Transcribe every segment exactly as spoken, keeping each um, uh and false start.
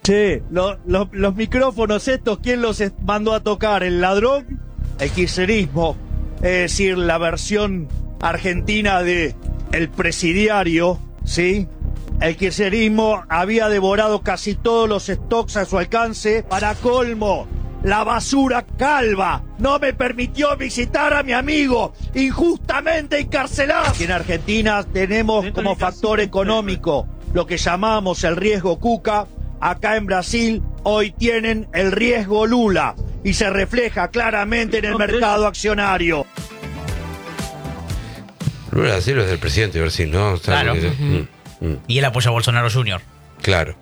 Che, lo, lo, los micrófonos estos, ¿quién los mandó a tocar? ¿El ladrón? El kirchnerismo, es decir, la versión argentina de el presidiario, ¿sí? El kirchnerismo había devorado casi todos los stocks a su alcance. Para colmo, la basura calva no me permitió visitar a mi amigo injustamente encarcelado. Aquí en Argentina tenemos como factor económico lo que llamamos el riesgo Cuca. Acá en Brasil hoy tienen el riesgo Lula y se refleja claramente en el mercado accionario. Brasil es del presidente de Brasil, ¿no? O sea, claro. Que, uh-huh. mm, mm. Y él apoya a Bolsonaro junior Claro.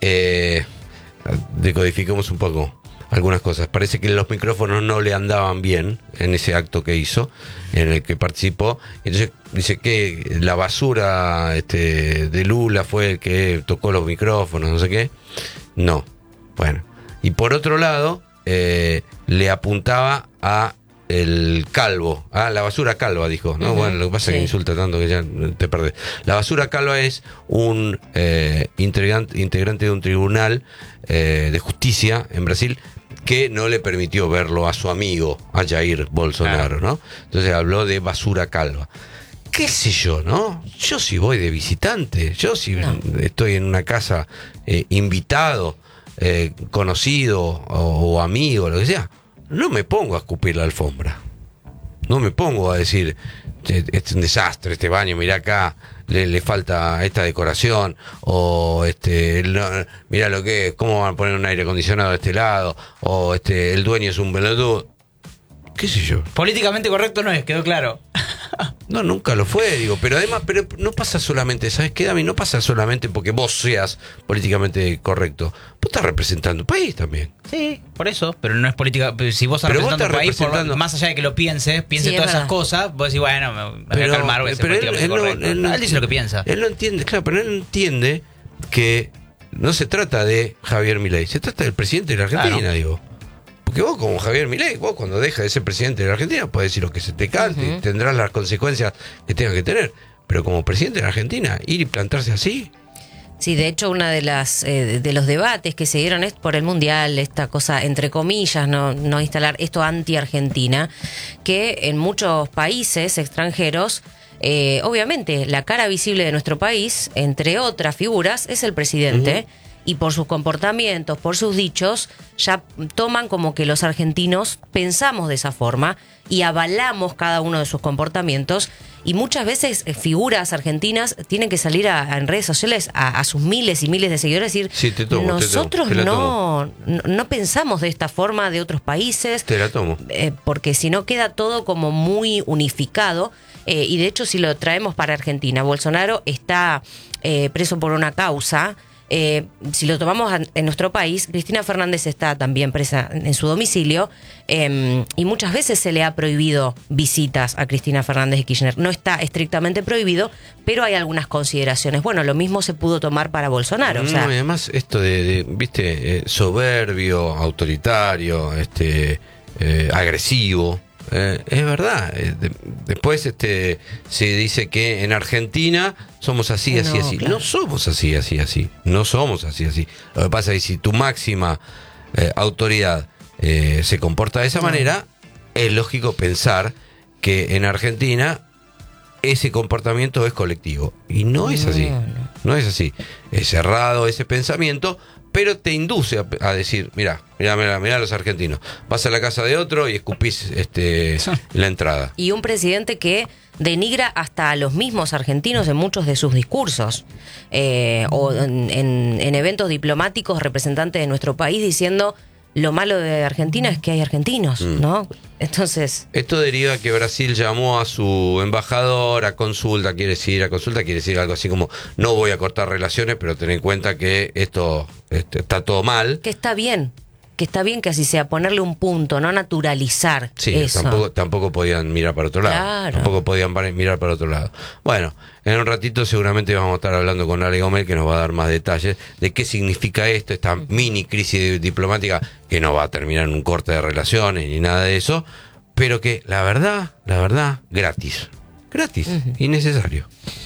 Eh, decodifiquemos un poco algunas cosas. Parece que los micrófonos no le andaban bien en ese acto que hizo, en el que participó. Entonces dice que la basura este, de Lula fue el que tocó los micrófonos, no sé qué. No. Bueno. Y por otro lado, eh, le apuntaba a el calvo, ah, la basura calva, dijo, ¿no? Uh-huh. Bueno, lo que pasa sí. es que insulta tanto que ya te perdés. La basura calva es un eh, integrante, integrante de un tribunal eh, de justicia en Brasil que no le permitió verlo a su amigo, a Jair Bolsonaro, ¿no? Entonces habló de basura calva. ¿Qué sé yo, no? Yo si voy de visitante, yo si no. estoy en una casa eh, invitado, eh, conocido o, o amigo, lo que sea, no me pongo a escupir la alfombra. No me pongo a decir, es un desastre este baño, mirá acá, le, le falta esta decoración, o este, no, mirá lo que es, cómo van a poner un aire acondicionado de este lado, o este, el dueño es un pelotudo. ¿Qué sé yo? Políticamente correcto no es, quedó claro. No, nunca lo fue, digo, pero además, pero no pasa solamente, ¿sabes qué, Dami? No pasa solamente porque vos seas políticamente correcto. Vos estás representando un país también. Sí, por eso, pero no es política. Si vos estás pero representando vos estás un país, representando... por, más allá de que lo pienses, piense sí, todas esas cosas, vos decís, bueno, me, me pero, voy a calmar, voy a ser pero políticamente él, él correcto. No, él, no, él dice lo que piensa. Él no entiende, claro, pero él no entiende que no se trata de Javier Milei, se trata del presidente de la Argentina, claro. digo. Porque vos como Javier Milei, vos cuando dejas de ser presidente de la Argentina podés decir lo que se te cante, uh-huh. tendrás las consecuencias que tengas que tener, pero como presidente de la Argentina, ir y plantarse así. Sí, de hecho una de las eh, de los debates que se dieron es por el Mundial, esta cosa entre comillas, no, no instalar esto anti-Argentina, que en muchos países extranjeros, eh, obviamente la cara visible de nuestro país, entre otras figuras, es el presidente. Uh-huh. Y por sus comportamientos, por sus dichos, ya toman como que los argentinos pensamos de esa forma y avalamos cada uno de sus comportamientos. Y muchas veces figuras argentinas tienen que salir a, a en redes sociales a, a sus miles y miles de seguidores y decir, sí, te tomo, nosotros te tomo, te no, no, no pensamos de esta forma de otros países. Te la tomo. Eh, porque si no queda todo como muy unificado. Eh, y de hecho, si lo traemos para Argentina, Bolsonaro está eh, preso por una causa. Eh, si lo tomamos en nuestro país, Cristina Fernández está también presa en su domicilio eh, y muchas veces se le ha prohibido visitas a Cristina Fernández de Kirchner. No está estrictamente prohibido, pero hay algunas consideraciones. Bueno, lo mismo se pudo tomar para Bolsonaro. No, o sea, además esto de, de viste, eh, soberbio, autoritario, este, eh, agresivo. Eh, es verdad. Eh, de, después este se dice que en Argentina somos así, así, no, así. Claro. No somos así, así, así. No somos así, así. Lo que pasa es que si tu máxima eh, autoridad eh, se comporta de esa no. manera, es lógico pensar que en Argentina ese comportamiento es colectivo. Y no es así. No, no. no es así. Es cerrado ese pensamiento, pero te induce a, a decir, mirá, mirá, mirá, mirá a los argentinos. Vas a la casa de otro y escupís este, la entrada. Y un presidente que denigra hasta a los mismos argentinos en muchos de sus discursos. Eh, o en, en, en eventos diplomáticos, representantes de nuestro país diciendo, lo malo de Argentina es que hay argentinos, mm. ¿no? Entonces... Esto deriva que Brasil llamó a su embajador a consulta, quiere decir, a consulta quiere decir algo así como, no voy a cortar relaciones, pero ten en cuenta que esto este, está todo mal. Que está bien, que está bien que así sea, ponerle un punto, no naturalizar sí, eso. Tampoco, tampoco podían mirar para otro lado. Claro. Tampoco podían mirar para otro lado. Bueno, en un ratito seguramente vamos a estar hablando con Ale Gómez, que nos va a dar más detalles de qué significa esto, esta mini crisis diplomática, que no va a terminar en un corte de relaciones ni nada de eso, pero que la verdad, la verdad, gratis. Gratis, uh-huh. innecesario.